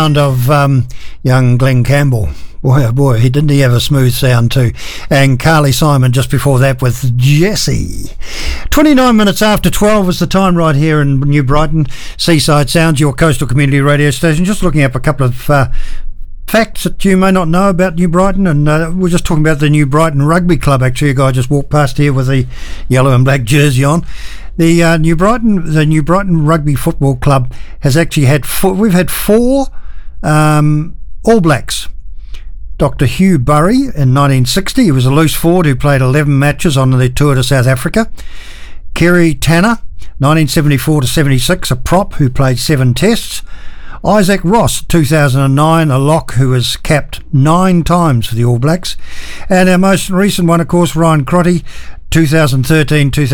sound of young Glenn Campbell. Boy, oh boy, didn't he have a smooth sound too. And Carly Simon just before that with Jessie. 29 minutes after 12 is the time right here in New Brighton. Seaside Sounds, your coastal community radio station. Just looking up a couple of facts that you may not know about New Brighton, and we're just talking about the New Brighton Rugby Club. Actually, a guy just walked past here with the yellow and black jersey on. The New Brighton Rugby Football Club has actually had we've had four All Blacks. Dr. Hugh Burry in 1960, he was a loose forward who played 11 matches on the tour to South Africa. Kerry Tanner, 1974 to 76, a prop who played 7 tests. Isaac Ross, 2009, a lock who was capped 9 times for the All Blacks. And our most recent one, of course, Ryan Crotty, 2013 to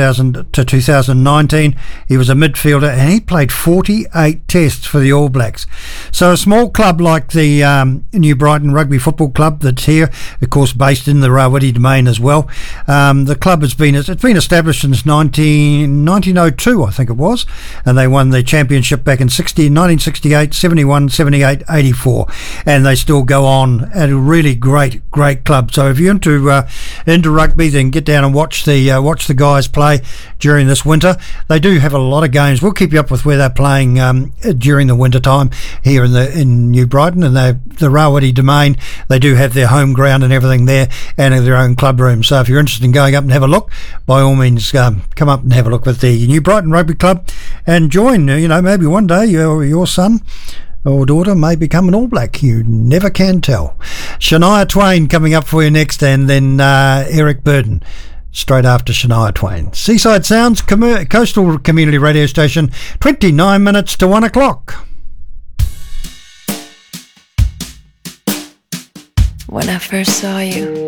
2019. He was a midfielder and he played 48 tests for the All Blacks. So a small club like the New Brighton Rugby Football Club that's here, of course based in the Rawiri Domain as well. The club it's been established since 1902, I think it was, and they won the championship back in 1968, 71, 78, 84, and they still go on at a really great club. So if you're into rugby, then get down and watch the guys play during this winter. They do have a lot of games. We'll keep you up with where they're playing during the winter time here in New Brighton, and the Rawiri Domain. They do have their home ground and everything there, and their own club room. So if you're interested in going up and have a look, by all means come up and have a look with the New Brighton Rugby Club and join. Maybe one day your son or daughter may become an All Black. You never can tell. Shania Twain coming up for you next, and then Eric Burden straight after Shania Twain. Seaside Sounds, coastal community radio station, 29 minutes to 1 o'clock. When I first saw you,